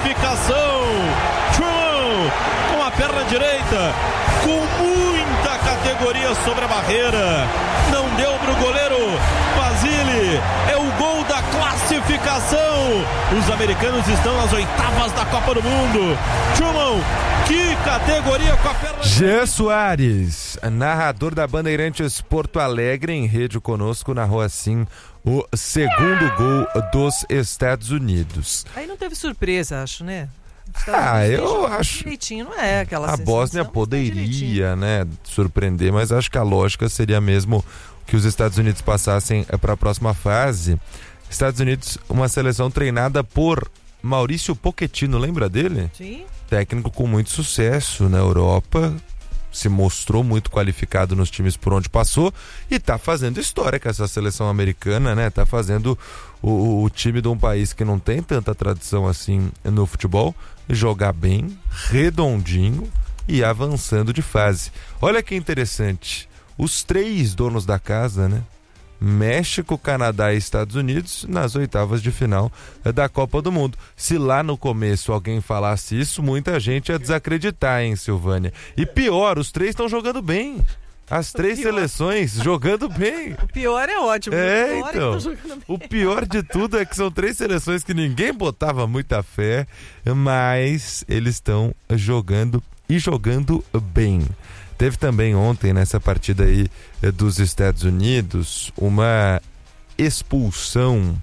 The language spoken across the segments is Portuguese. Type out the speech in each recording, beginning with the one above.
classificação. Truman com a perna direita, com muita categoria sobre a barreira. Não deu para o goleiro Basile. É o gol da classificação. Os americanos estão nas oitavas da Copa do Mundo. Truman, que categoria com a perna. Jean Soares, narrador da Bandeirantes Porto Alegre, em rede conosco, narrou assim o segundo gol dos Estados Unidos. Aí não teve surpresa, acho, né? Eu acho direitinho, não é aquela a Bósnia poderia, né, surpreender, mas acho que a lógica seria mesmo que os Estados Unidos passassem para a próxima fase. Estados Unidos, uma seleção treinada por Maurício Pochettino, lembra dele? Sim. Técnico com muito sucesso na Europa, se mostrou muito qualificado nos times por onde passou e tá fazendo história com essa seleção americana, né? Tá fazendo o time de um país que não tem tanta tradição assim no futebol jogar bem, redondinho e avançando de fase. Olha que interessante, os 3 donos da casa, né? México, Canadá e Estados Unidos nas oitavas de final da Copa do Mundo. Se lá no começo alguém falasse isso, muita gente ia desacreditar, hein, Silvânia? E pior, os 3 estão jogando bem. As 3 seleções jogando bem. O pior é ótimo. Então. O pior de tudo é que são 3 seleções que ninguém botava muita fé, mas eles estão jogando e jogando bem. Teve também ontem, nessa partida aí dos Estados Unidos, uma expulsão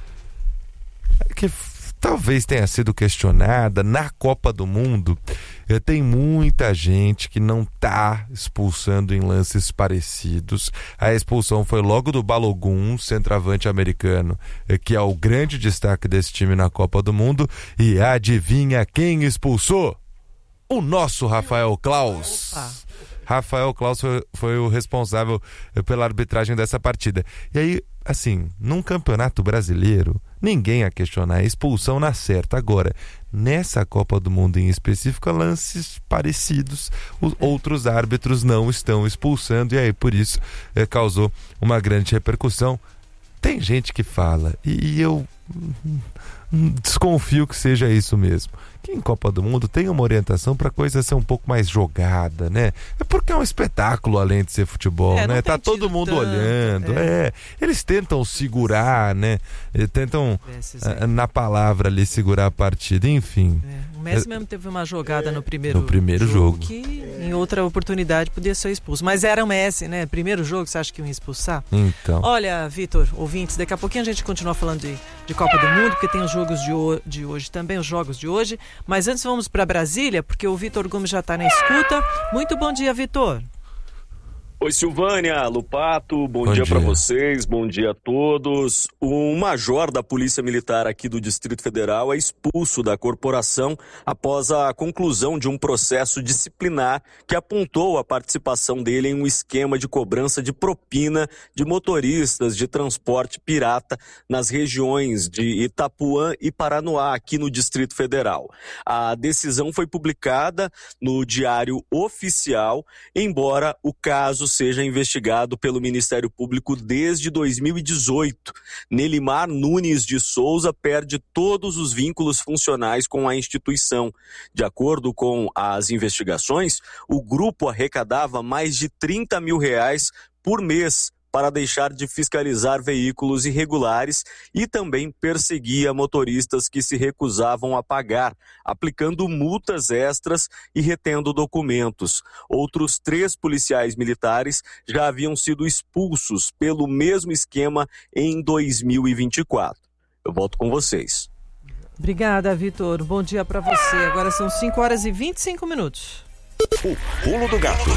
que talvez tenha sido questionada na Copa do Mundo. Tem muita gente que não está expulsando em lances parecidos. A expulsão foi logo do Balogun, centroavante americano, que é o grande destaque desse time na Copa do Mundo. E adivinha quem expulsou? O nosso Rafael Claus. Rafael Claus foi o responsável pela arbitragem dessa partida. E aí, assim, num campeonato brasileiro, ninguém a questionar a expulsão na certa. Agora, nessa Copa do Mundo em específico, lances parecidos, os outros árbitros não estão expulsando, e aí por isso causou uma grande repercussão. Tem gente que fala, e eu desconfio que seja isso mesmo, que em Copa do Mundo tem uma orientação para a coisa ser um pouco mais jogada, né? É porque é um espetáculo além de ser futebol, né? Tá todo mundo olhando, eles tentam segurar, né? Tentam, na palavra ali, segurar a partida, enfim. O Messi mesmo teve uma jogada no primeiro jogo que em outra oportunidade podia ser expulso, mas era o Messi, né? Primeiro jogo, você acha que iam expulsar? Então. Olha, Vitor, ouvintes, daqui a pouquinho a gente continua falando de Copa do Mundo, porque tem os jogos de hoje também, os jogos de hoje. Mas antes vamos para Brasília, porque o Vitor Gomes já está na escuta. Muito bom dia, Vitor. Oi, Silvânia, Lupato, bom dia para vocês, bom dia a todos. O major da Polícia Militar aqui do Distrito Federal é expulso da corporação após a conclusão de um processo disciplinar que apontou a participação dele em um esquema de cobrança de propina de motoristas de transporte pirata nas regiões de Itapuã e Paranoá, aqui no Distrito Federal. A decisão foi publicada no Diário Oficial, embora o caso seja investigado pelo Ministério Público desde 2018. Nelimar Nunes de Souza perde todos os vínculos funcionais com a instituição. De acordo com as investigações, o grupo arrecadava mais de R$30 mil por mês para deixar de fiscalizar veículos irregulares e também perseguia motoristas que se recusavam a pagar, aplicando multas extras e retendo documentos. Outros 3 policiais militares já haviam sido expulsos pelo mesmo esquema em 2024. Eu volto com vocês. Obrigada, Vitor. Bom dia para você. Agora são 5h25. O Pulo do Gato.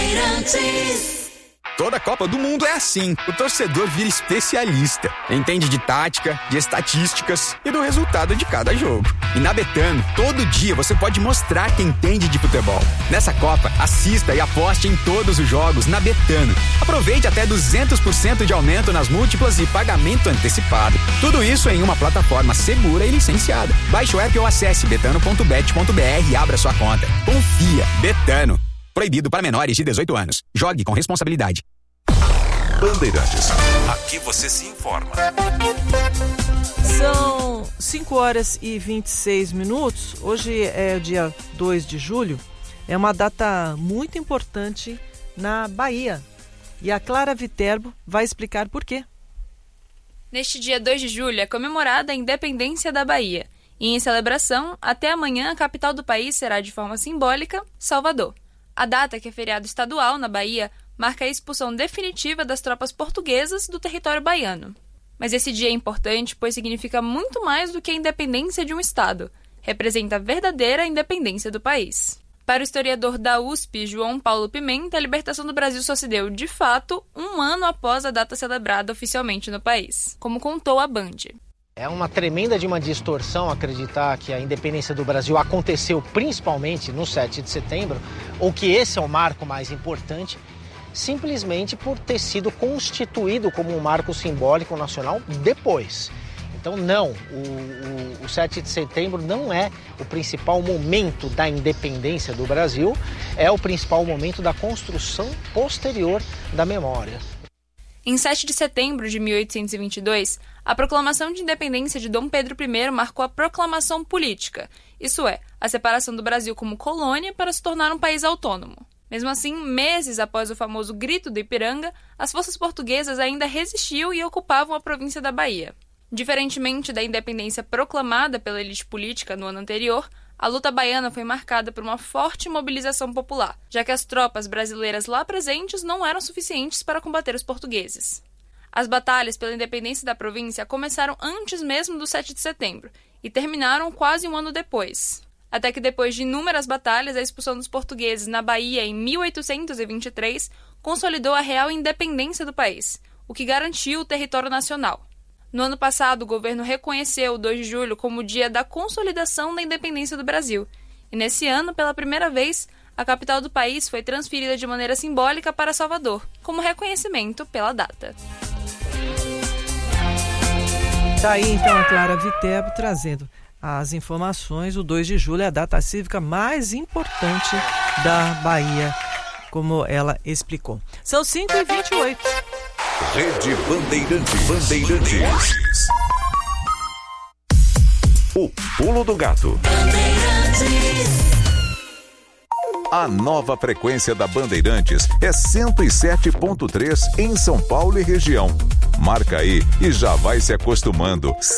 Toda a Copa do Mundo é assim. O torcedor vira especialista. Entende de tática, de estatísticas e do resultado de cada jogo. E na Betano, todo dia você pode mostrar que entende de futebol. Nessa Copa, assista e aposte em todos os jogos na Betano. Aproveite até 200% de aumento nas múltiplas e pagamento antecipado. Tudo isso em uma plataforma segura e licenciada. Baixe o app ou acesse betano.bet.br e abra sua conta. Confia. Betano. Proibido para menores de 18 anos. Jogue com responsabilidade. Bandeirantes. Aqui você se informa. São 5 horas e 26 minutos. Hoje é o dia 2 de julho. É uma data muito importante na Bahia. E a Clara Viterbo vai explicar por quê. Neste dia 2 de julho é comemorada a independência da Bahia. E em celebração, até amanhã a capital do país será de forma simbólica, Salvador. A data, que é feriado estadual na Bahia, marca a expulsão definitiva das tropas portuguesas do território baiano. Mas esse dia é importante pois significa muito mais do que a independência de um estado. Representa a verdadeira independência do país. Para o historiador da USP, João Paulo Pimenta, a libertação do Brasil só se deu, de fato, 1 ano após a data celebrada oficialmente no país, como contou a Band. É uma tremenda de uma distorção acreditar que a independência do Brasil aconteceu principalmente no 7 de setembro, ou que esse é o marco mais importante, simplesmente por ter sido constituído como um marco simbólico nacional depois. Então não, o 7 de setembro não é o principal momento da independência do Brasil, é o principal momento da construção posterior da memória. Em 7 de setembro de 1822, a proclamação de independência de Dom Pedro I marcou a proclamação política, isso é, a separação do Brasil como colônia para se tornar um país autônomo. Mesmo assim, meses após o famoso Grito do Ipiranga, as forças portuguesas ainda resistiam e ocupavam a província da Bahia. Diferentemente da independência proclamada pela elite política no ano anterior, a luta baiana foi marcada por uma forte mobilização popular, já que as tropas brasileiras lá presentes não eram suficientes para combater os portugueses. As batalhas pela independência da província começaram antes mesmo do 7 de setembro e terminaram quase 1 ano depois. Até que depois de inúmeras batalhas, a expulsão dos portugueses na Bahia em 1823 consolidou a real independência do país, o que garantiu o território nacional. No ano passado, o governo reconheceu o 2 de julho como o dia da consolidação da independência do Brasil. E nesse ano, pela primeira vez, a capital do país foi transferida de maneira simbólica para Salvador, como reconhecimento pela data. Tá aí então a Clara Viterbo trazendo as informações. O 2 de julho é a data cívica mais importante da Bahia, como ela explicou. São 5h28. Rede Bandeirantes. O Pulo do Gato. A nova frequência da Bandeirantes é 107.3 em São Paulo e região. Marca aí e já vai se acostumando.